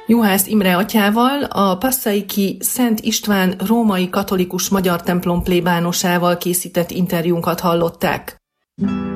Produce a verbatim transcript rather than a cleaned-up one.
Juhász Imre atyával, a passzaiki Szent István római katolikus magyar templom plébánosával készített interjúnkat hallották.